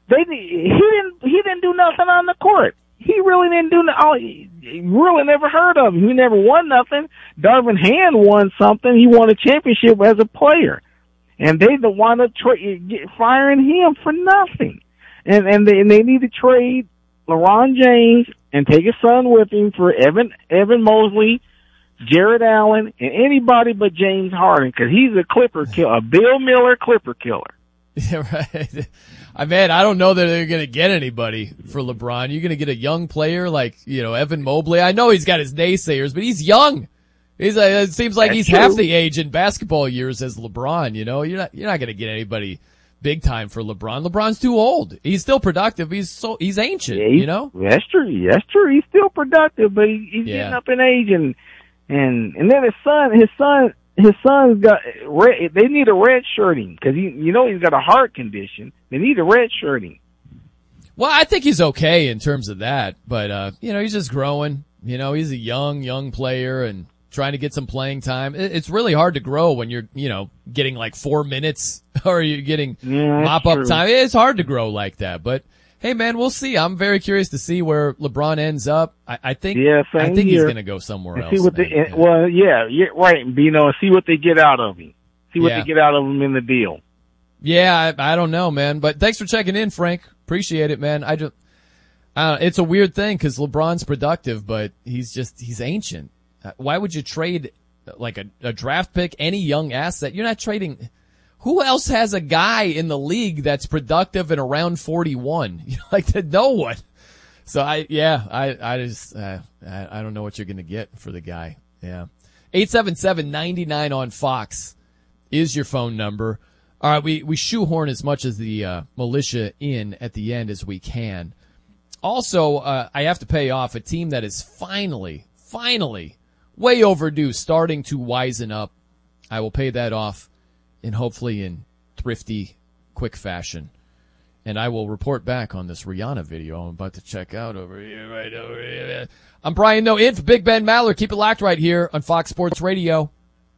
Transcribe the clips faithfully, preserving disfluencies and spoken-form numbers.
they he didn't he didn't do nothing on the court. He really didn't do nothing. Really never heard of him. He never won nothing. Darvin Hand won something. He won a championship as a player, and they the want to tra- get firing him for nothing. And and they and they need to trade LeBron James and take his son with him for Evan Evan Mobley, Jared Allen, and anybody but James Harden, because he's a Clipper killer, a Bill Miller Clipper killer. Yeah, right. I mean, I don't know that they're going to get anybody for LeBron. You're going to get a young player like, you know, Evan Mobley. I know he's got his naysayers, but he's young. He's uh, it seems like That's he's true. half the age in basketball years as LeBron. You know, you're not you're not going to get anybody big time for LeBron. LeBron's too old. He's still productive. He's so he's ancient. Yeah, he's, you know, that's true. That's true. He's still productive, but he, he's yeah. getting up in age, and and and then his son, his son, his son's got red, they need a red shirting because he, you know, he's got a heart condition. They need a red shirting. Well, I think he's okay in terms of that, but uh, you know, he's just growing. You know, he's a young, young player and trying to get some playing time. It's really hard to grow when you're, you know, getting like four minutes or you're getting yeah, mop up true. time. It's hard to grow like that, but hey man, we'll see. I'm very curious to see where LeBron ends up. I, I think, yeah, I think here. he's going to go somewhere and else. See what man. they, yeah. Well, yeah, yeah, right. You know, see what they get out of him. See what yeah. they get out of him in the deal. Yeah, I, I don't know, man, but thanks for checking in, Frank. Appreciate it, man. I just, uh, it's a weird thing because LeBron's productive, but he's just, he's ancient. Uh, why would you trade like a, a draft pick, any young asset? You're not trading. Who else has a guy in the league that's productive and around forty-one? You know, like no one. So I, yeah, I, I just, uh, I, I don't know what you're going to get for the guy. Yeah. eight seven seven, nine nine on Fox is your phone number. All right. We, we shoehorn as much as the, uh, militia in at the end as we can. Also, uh, I have to pay off a team that is finally, finally way overdue, starting to wisen up. I will pay that off in hopefully in thrifty, quick fashion. And I will report back on this Rihanna video I'm about to check out over here, right over here. I'm Brian Noe in for Big Ben Maller. Keep it locked right here on Fox Sports Radio.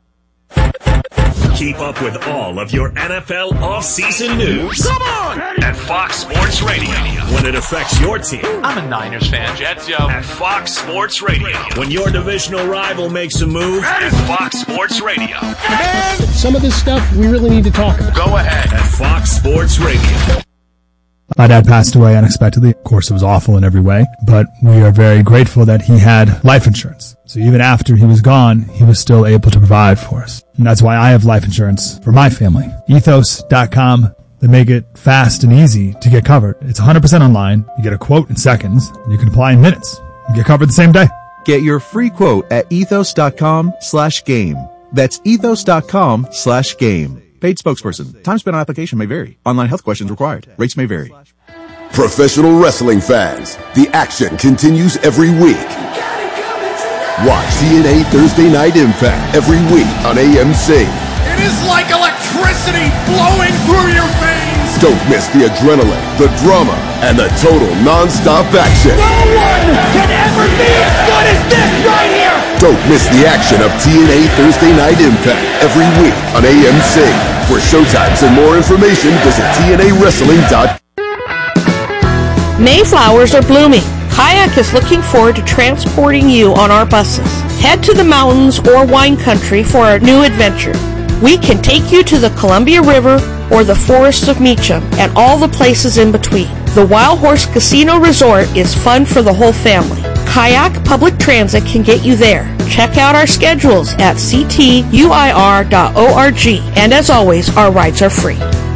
Keep up with all of your N F L off-season news. Come on! At Fox Sports Radio. When it affects your team. I'm a Niners fan, Jets, yo. At Fox Sports Radio. When your divisional rival makes a move. At Fox Sports Radio. And some of this stuff we really need to talk about. Go ahead. At Fox Sports Radio. My dad passed away unexpectedly. Of course, it was awful in every way, but we are very grateful that he had life insurance. So even after he was gone, he was still able to provide for us. And that's why I have life insurance for my family. Ethos dot com. They make it fast and easy to get covered. It's one hundred percent online. You get a quote in seconds, and you can apply in minutes. You get covered the same day. Get your free quote at ethos dot com slash game. That's ethos dot com slash game. Paid spokesperson. Time spent on application may vary. Online health questions required. Rates may vary. Professional wrestling fans, the action continues every week. Watch T N A Thursday Night Impact every week on A M C. It is like electricity flowing through your veins. Don't miss the adrenaline, the drama, and the total non-stop action. No one can ever be as good as this right here. Don't miss the action of T N A Thursday Night Impact every week on A M C. For showtimes and more information, visit T N A wrestling dot com. Mayflowers are blooming. Kayak is looking forward to transporting you on our buses. Head to the mountains or wine country for our new adventure. We can take you to the Columbia River or the forests of Meacham and all the places in between. The Wild Horse Casino Resort is fun for the whole family. Kayak Public Transit can get you there. Check out our schedules at c t u i r dot org. And as always, our rides are free.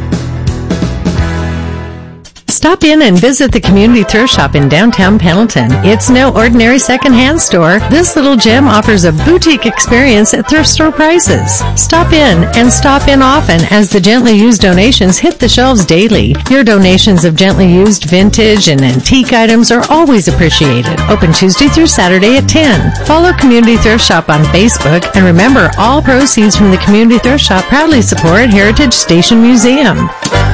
Stop in and visit the Community Thrift Shop in downtown Pendleton. It's no ordinary secondhand store. This little gem offers a boutique experience at thrift store prices. Stop in and stop in often as the gently used donations hit the shelves daily. Your donations of gently used vintage and antique items are always appreciated. Open Tuesday through Saturday at ten. Follow Community Thrift Shop on Facebook, and remember, all proceeds from the Community Thrift Shop proudly support Heritage Station Museum.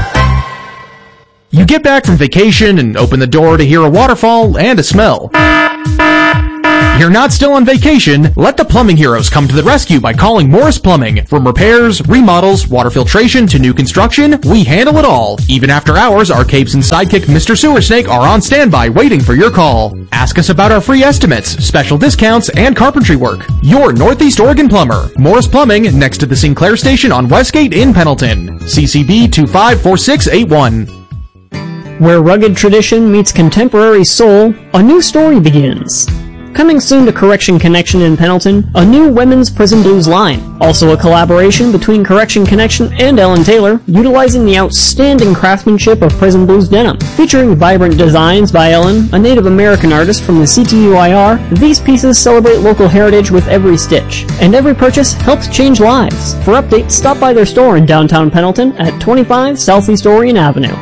You get back from vacation and open the door to hear a waterfall and a smell. you're not still on vacation, let the plumbing heroes come to the rescue by calling Morris Plumbing. From repairs, remodels, water filtration to new construction, we handle it all. Even after hours, our capes and sidekick Mister Sewer Snake are on standby waiting for your call. Ask us about our free estimates, special discounts, and carpentry work. Your Northeast Oregon plumber. Morris Plumbing, next to the Sinclair Station on Westgate in Pendleton. C C B two five four six eight one. Where rugged tradition meets contemporary soul, a new story begins. Coming soon to Correction Connection in Pendleton, a new women's prison blues line. Also a collaboration between Correction Connection and Ellen Taylor, utilizing the outstanding craftsmanship of prison blues denim. Featuring vibrant designs by Ellen, a Native American artist from the C T U I R, these pieces celebrate local heritage with every stitch. And every purchase helps change lives. For updates, stop by their store in downtown Pendleton at twenty-five Southeast Orion Avenue.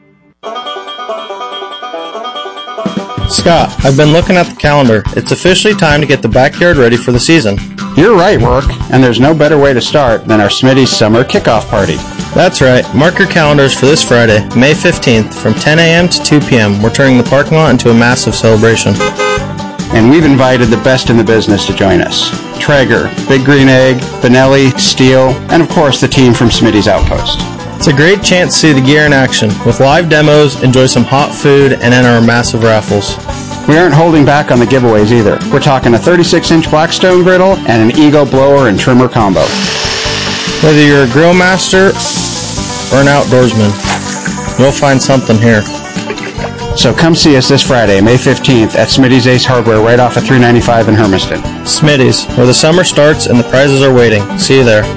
Scott, I've been looking at the calendar. It's officially time to get the backyard ready for the season. You're right, Rourke, and there's no better way to start than our Smitty's Summer Kickoff Party. That's right. Mark your calendars for this Friday, May fifteenth, from ten a.m. to two p.m. We're turning the parking lot into a massive celebration. And we've invited the best in the business to join us. Traeger, Big Green Egg, Benelli, Steel, and of course the team from Smitty's Outpost. It's a great chance to see the gear in action. With live demos, enjoy some hot food, and enter our massive raffles. We aren't holding back on the giveaways either. We're talking a thirty-six inch Blackstone griddle and an Ego blower and trimmer combo. Whether you're a grill master or an outdoorsman, you'll find something here. So come see us this Friday, May fifteenth, at Smitty's Ace Hardware right off of three ninety-five in Hermiston. Smitty's, where the summer starts and the prizes are waiting. See you there.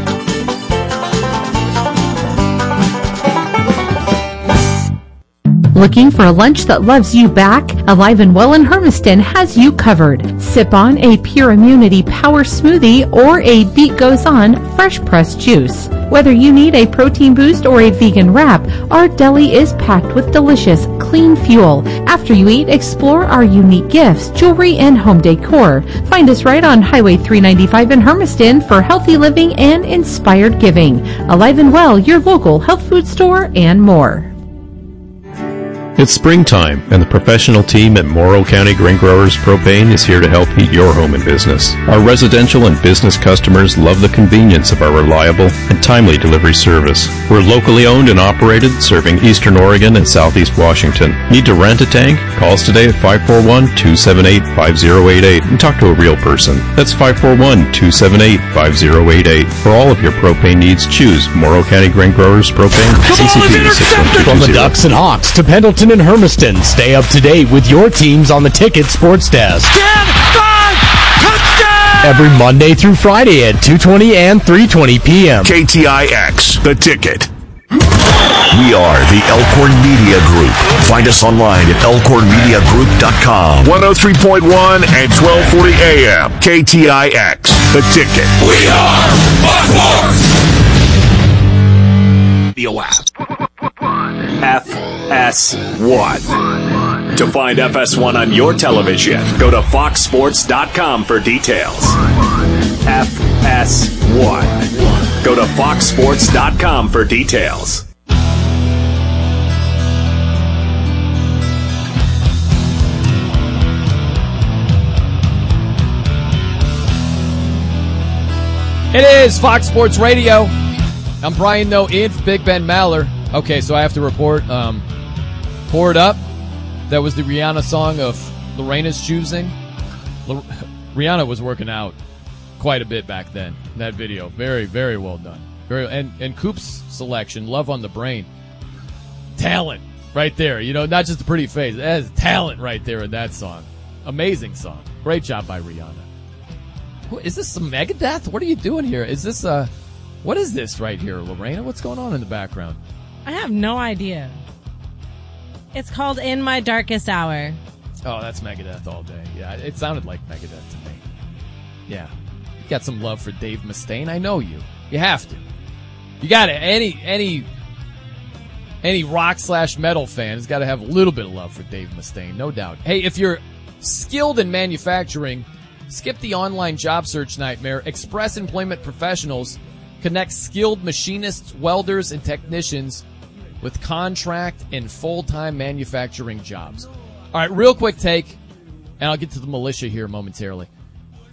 Looking for a lunch that loves you back? Alive and Well in Hermiston has you covered. Sip on a Pure Immunity Power Smoothie or a Beat Goes On fresh pressed juice. Whether you need a protein boost or a vegan wrap, our deli is packed with delicious, clean fuel. After you eat, explore our unique gifts, jewelry, and home decor. Find us right on Highway three ninety-five in Hermiston for healthy living and inspired giving. Alive and Well, your local health food store, and more. It's springtime, and the professional team at Morrow County Grain Growers Propane is here to help heat your home and business. Our residential and business customers love the convenience of our reliable and timely delivery service. We're locally owned and operated, serving Eastern Oregon and Southeast Washington. Need to rent a tank? Call us today at five four one, two seven eight, five zero eight eight and talk to a real person. That's five four one, two seven eight, five zero eight eight. For all of your propane needs, choose Morrow County Grain Growers Propane. C C P six one two two zero. From the Ducks and Hawks to Pendleton and Hermiston, stay up to date with your teams on the Ticket Sports Desk. ten five, touchdown! Every Monday through Friday at two twenty and three twenty p.m. K T I X, The Ticket. We are the Elkhorn Media Group. Find us online at elkhorn media group dot com. one oh three point one and twelve forty A M. K T I X, The Ticket. We are Buckhorn! The app. F S one. To find F S one on your television, go to fox sports dot com for details. F S one. Go to fox sports dot com for details. It is Fox Sports Radio. I'm Brian Noe in for Big Ben Maller. Okay, so I have to report, um, Pour It Up. That was the Rihanna song of Lorena's choosing. L- Rihanna was working out quite a bit back then in that video. Very, very well done. Very, and, and Coop's selection, Love on the Brain. Talent right there. You know, not just a pretty face. That is talent right there in that song. Amazing song. Great job by Rihanna. Who, is this some Megadeth? What are you doing here? Is this, uh, what is this right here, Lorena? What's going on in the background? I have no idea. It's called In My Darkest Hour. Oh, that's Megadeth all day. Yeah, it sounded like Megadeth to me. Yeah. You got some love for Dave Mustaine. I know you. You have to. You got it. Any, any, any rock slash metal fan has got to have a little bit of love for Dave Mustaine, no doubt. Hey, if you're skilled in manufacturing, skip the online job search nightmare. Express Employment Professionals connects skilled machinists, welders, and technicians with contract and full-time manufacturing jobs. All right, real quick take, and I'll get to the militia here momentarily.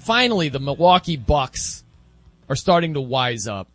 finally the Milwaukee Bucks are starting to wise up.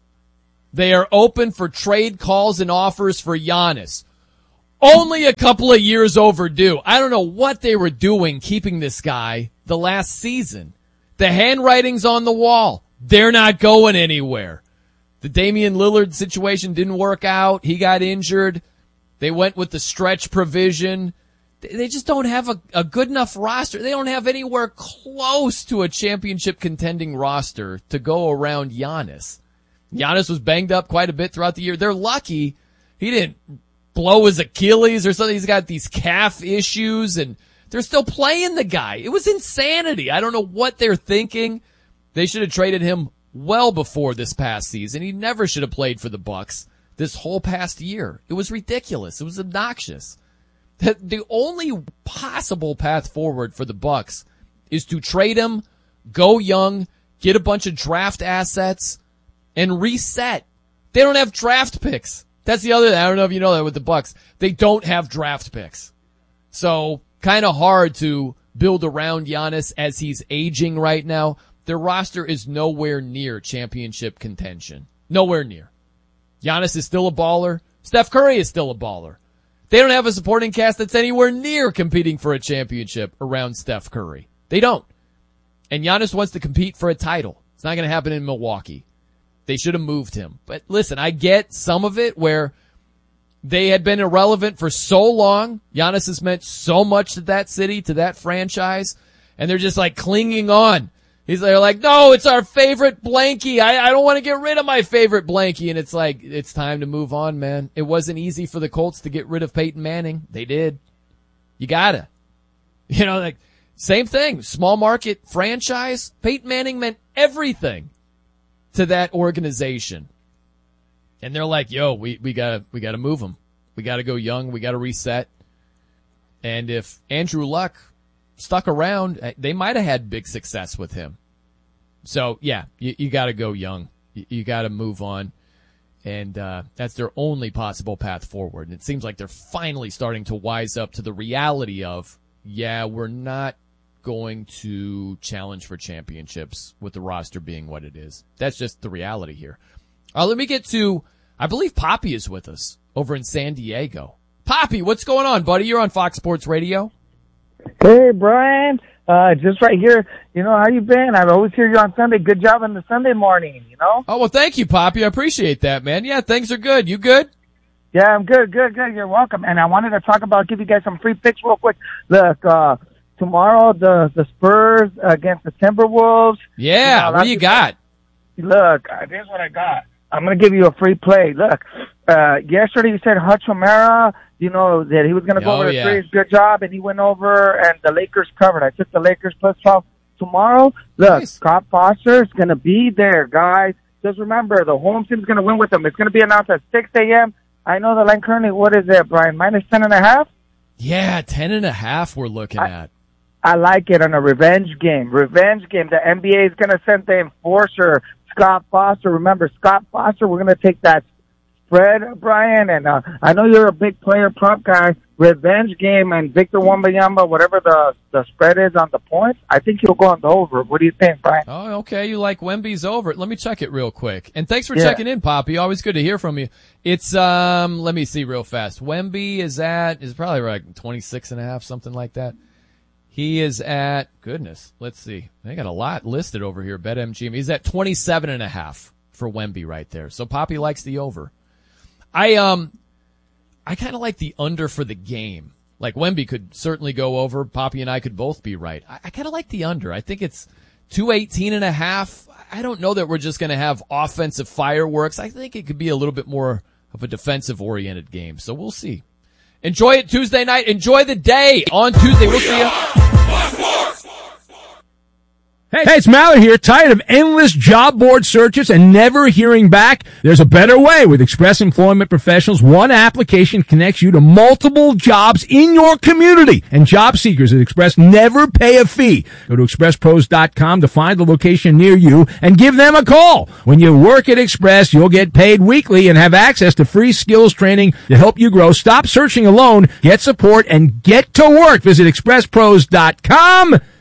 They are open for trade calls and offers for Giannis. Only a couple of years overdue. I don't know what they were doing keeping this guy the last season. The handwriting's on the wall. They're not going anywhere. The Damian Lillard situation didn't work out. He got injured. They went with the stretch provision. They just don't have a, a good enough roster. They don't have anywhere close to a championship contending roster to go around Giannis. Giannis was banged up quite a bit throughout the year. They're lucky he didn't blow his Achilles or something. He's got these calf issues, and they're still playing the guy. It was insanity. I don't know what they're thinking. They should have traded him well before this past season. He never should have played for the Bucks this whole past year. It was ridiculous. It was obnoxious. The only possible path forward for the Bucks is to trade him, go young, get a bunch of draft assets, and reset. They don't have draft picks. That's the other thing. I don't know if you know that with the Bucks. They don't have draft picks. So kind of hard to build around Giannis as he's aging right now. Their roster is nowhere near championship contention. Nowhere near. Giannis is still a baller. Steph Curry is still a baller. They don't have a supporting cast that's anywhere near competing for a championship around Steph Curry. They don't. And Giannis wants to compete for a title. It's not going to happen in Milwaukee. They should have moved him. But listen, I get some of it where they had been irrelevant for so long. Giannis has meant so much to that city, to that franchise, and they're just like clinging on. He's they're like, no, it's our favorite blankie. I, I don't want to get rid of my favorite blankie. And it's like, it's time to move on, man. It wasn't easy for the Colts to get rid of Peyton Manning. They did. You gotta. You know, like, same thing. Small market franchise. Peyton Manning meant everything to that organization. And they're like, yo, we, we gotta, we gotta move him. We gotta go young. We gotta reset. And if Andrew Luck stuck around, they might have had big success with him. So yeah, you, you gotta go young. You, you gotta move on. And, uh, that's their only possible path forward. And it seems like they're finally starting to wise up to the reality of, yeah, we're not going to challenge for championships with the roster being what it is. That's just the reality here. Uh, let me get to, I believe Poppy is with us over in San Diego. Poppy, what's going on, buddy? You're on Fox Sports Radio. Hey, Brian. Uh, just right here. You know, how you been? I always hear you on Sunday. Good job on the Sunday morning, you know? Oh, well, thank you, Poppy. I appreciate that, man. Yeah, things are good. You good? Yeah, I'm good, good, good. You're welcome. And I wanted to talk about, give you guys some free picks real quick. Look, uh, tomorrow, the, the Spurs against the Timberwolves. Yeah, you know, what do you got? Look, uh, here's what I got. I'm going to give you a free play. Look, uh, yesterday you said Hutch O'Mara, you know, that he was going to go oh, over the yeah. threes. Good job. And he went over and the Lakers covered. I took the Lakers plus twelve. Tomorrow, look, nice. Scott Foster is going to be there, guys. Just remember, the home team is going to win with them. It's going to be announced at six a.m. I know the line currently, what is it, Brian? Minus ten and a half? Yeah, ten and a half we're looking I, at. I like it on a revenge game. Revenge game. The N B A is going to send the enforcer, Scott Foster. Remember, Scott Foster, we're going to take that spread, Brian, and uh, I know you're a big player prop guy. Revenge game and Victor Wembanyama, whatever the the spread is on the points, I think he'll go on the over. What do you think, Brian? Oh, okay. You like Wemby's over. Let me check it real quick. And thanks for yeah. checking in, Poppy. Always good to hear from you. It's, um, let me see real fast. Wemby is at, is probably like twenty-six and a half, something like that. He is at, goodness, let's see. They got a lot listed over here, BetMGM. He's at twenty-seven and a half for Wemby right there. So Poppy likes the over. I, um, I kind of like the under for the game. Like Wemby could certainly go over. Poppy and I could both be right. I, I kind of like the under. I think it's two eighteen and a half. I don't know that we're just going to have offensive fireworks. I think it could be a little bit more of a defensive oriented game. So we'll see. Enjoy it Tuesday night. Enjoy the day on Tuesday. We'll see you. Hey, hey, it's Mallory here. Tired of endless job board searches and never hearing back? There's a better way. With Express Employment Professionals, one application connects you to multiple jobs in your community. And job seekers at Express never pay a fee. Go to express pros dot com to find the location near you and give them a call. When you work at Express, you'll get paid weekly and have access to free skills training to help you grow. Stop searching alone. Get support and get to work. Visit express pros dot com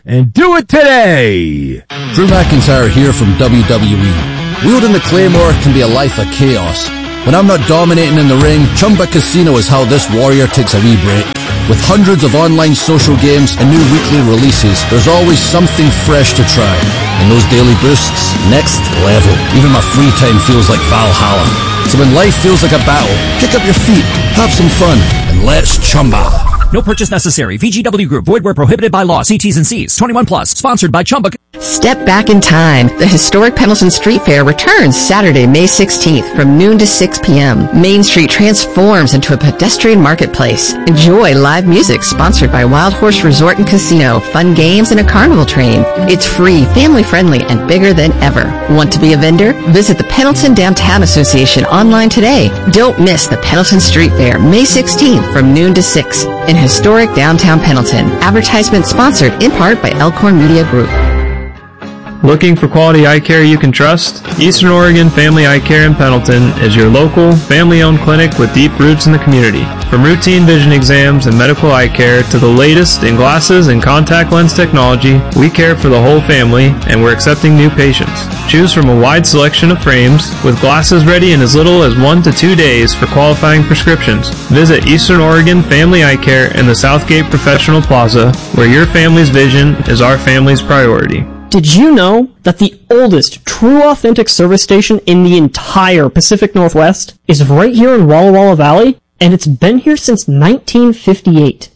and do it today. Drew McIntyre here from W W E. Wielding the Claymore can be a life of chaos. When I'm not dominating in the ring, Chumba Casino is how this warrior takes a wee break. With hundreds of online social games and new weekly releases, there's always something fresh to try. And those daily boosts, next level. Even my free time feels like Valhalla. So when life feels like a battle, kick up your feet, have some fun, and let's chumba. No purchase necessary. V G W Group. Void where prohibited by law. See T's and C's. twenty-one plus. Sponsored by Chumba. Step back in time. The historic Pendleton Street Fair returns Saturday, May sixteenth from noon to six p.m. Main Street transforms into a pedestrian marketplace. Enjoy live music sponsored by Wild Horse Resort and Casino, fun games, and a carnival train. It's free, family-friendly, and bigger than ever. Want to be a vendor? Visit the Pendleton Downtown Association online today. Don't miss the Pendleton Street Fair, May sixteenth from noon to six in historic downtown Pendleton. Advertisement sponsored in part by Elkhorn Media Group. Looking for quality eye care you can trust? Eastern Oregon Family Eye Care in Pendleton is your local, family-owned clinic with deep roots in the community. From routine vision exams and medical eye care to the latest in glasses and contact lens technology, we care for the whole family, and we're accepting new patients. Choose from a wide selection of frames, with glasses ready in as little as one to two days for qualifying prescriptions. Visit Eastern Oregon Family Eye Care in the Southgate Professional Plaza, where your family's vision is our family's priority. Did you know that the oldest true authentic service station in the entire Pacific Northwest is right here in Walla Walla Valley? And it's been here since nineteen fifty-eight.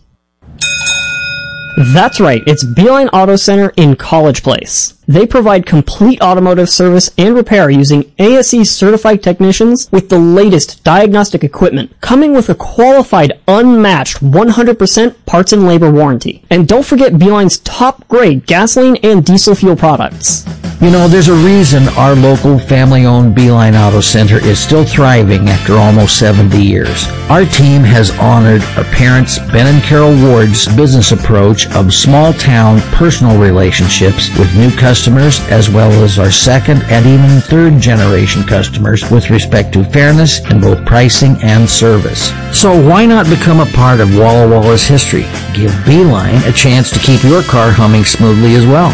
That's right, it's Beeline Auto Center in College Place. They provide complete automotive service and repair using A S E certified technicians with the latest diagnostic equipment, coming with a qualified, unmatched one hundred percent parts and labor warranty. And don't forget Beeline's top-grade gasoline and diesel fuel products. You know, there's a reason our local family-owned Beeline Auto Center is still thriving after almost seventy years. Our team has honored our parents, Ben and Carol Ward's business approach of small-town personal relationships with new customers, as well as our second and even third generation customers with respect to fairness in both pricing and service. So why not become a part of Walla Walla's history? Give Beeline a chance to keep your car humming smoothly as well.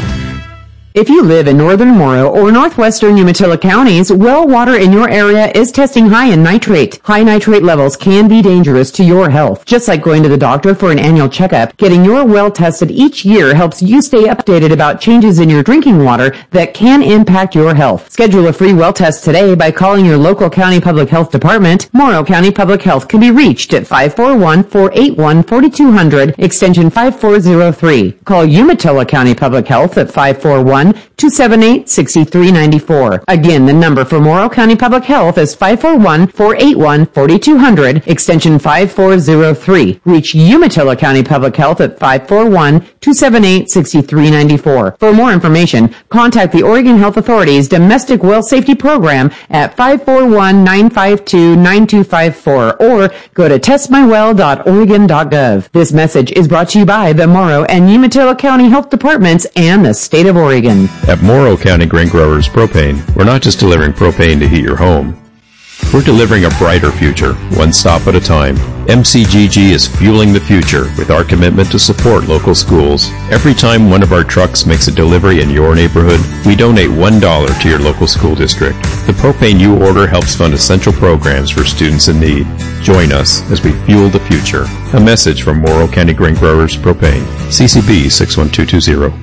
If you live in northern Morrow or northwestern Umatilla counties, well water in your area is testing high in nitrate. High nitrate levels can be dangerous to your health. Just like going to the doctor for an annual checkup, getting your well tested each year helps you stay updated about changes in your drinking water that can impact your health. Schedule a free well test today by calling your local county public health department. Morrow County Public Health can be reached at five four one, four eight one, four two zero zero, extension five four zero three. Call Umatilla County Public Health at five four one, two seven eight, six three nine four. Again, the number for Morrow County Public Health is five four one, four eight one, four two zero zero, extension five four zero three. Reach Umatilla County Public Health at five four one, two seven eight, six three nine four. For more information, contact the Oregon Health Authority's Domestic Well Safety Program at five four one, nine five two, nine two five four or go to test my well dot oregon dot gov. This message is brought to you by the Morrow and Umatilla County Health Departments and the State of Oregon. At Morrow County Grain Growers Propane, we're not just delivering propane to heat your home. We're delivering a brighter future, one stop at a time. M C G G is fueling the future with our commitment to support local schools. Every time one of our trucks makes a delivery in your neighborhood, we donate one dollar to your local school district. The propane you order helps fund essential programs for students in need. Join us as we fuel the future. A message from Morrow County Grain Growers Propane. C C B six one two two zero.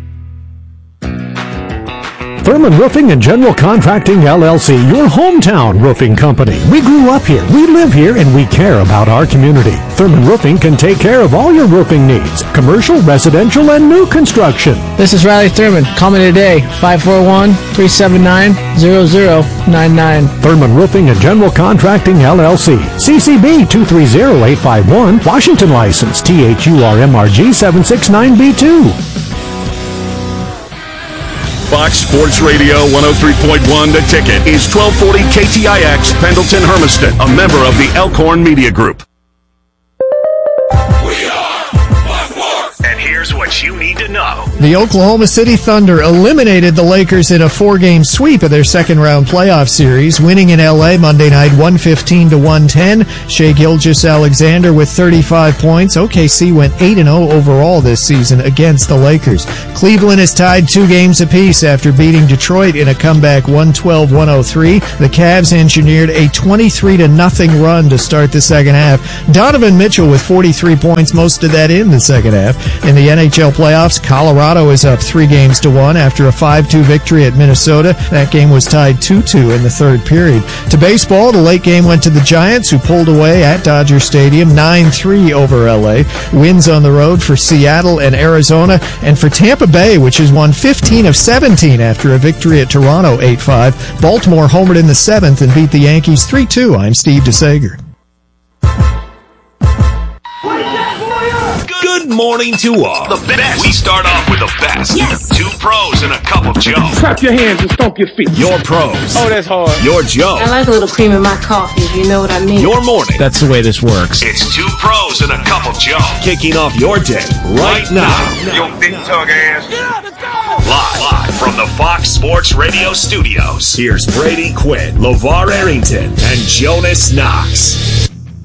Thurman Roofing and General Contracting, L L C, your hometown roofing company. We grew up here, we live here, and we care about our community. Thurman Roofing can take care of all your roofing needs, commercial, residential, and new construction. This is Riley Thurman. Call me today, five four one, three seven nine, zero zero nine nine. Thurman Roofing and General Contracting, L L C, C C B two three zero eight five one, Washington license, T H U R M R G seven six nine B two. Fox Sports Radio one oh three point one The Ticket is twelve forty K T I X Pendleton Hermiston, a member of the Elkhorn Media Group. We are Buckmore. And here's Here's what you need to know. The Oklahoma City Thunder eliminated the Lakers in a four-game sweep of their second-round playoff series, winning in L A Monday night one fifteen to one ten. Shai Gilgeous-Alexander with thirty-five points. O K C went eight and oh overall this season against the Lakers. Cleveland is tied two games apiece after beating Detroit in a comeback one twelve to one oh three. The Cavs engineered a twenty-three to nothing run to start the second half. Donovan Mitchell with forty-three points, most of that in the second half. In the N H L playoffs, Colorado is up three games to one after a five two victory at Minnesota. That game was tied two two in the third period. To baseball, the late game went to the Giants, who pulled away at Dodger Stadium nine three over L A. Wins on the road for Seattle and Arizona, and for Tampa Bay, which has won fifteen of seventeen after a victory at Toronto eight five. Baltimore homered in the seventh and beat the Yankees three two. I'm Steve DeSager. Good morning to all. The best. We start off with the best. Yes. Two pros and a cup of Joe. Clap your hands and stomp your feet. Your pros. Oh, that's hard. Your Joe. I like a little cream in my coffee, if you know what I mean. Your morning. That's the way this works. It's two pros and a cup of Joe. Kicking off your day right now. Yo, big tug ass. Yeah, let's go. Live, live from the Fox Sports Radio studios. Here's Brady Quinn, LeVar Arrington, and Jonas Knox.